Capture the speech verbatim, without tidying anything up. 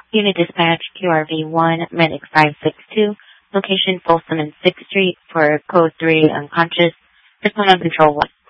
Unit Dispatch Q R V one, Medic five six two, location Folsom and sixth Street for Code three unconscious. Personnel Control one.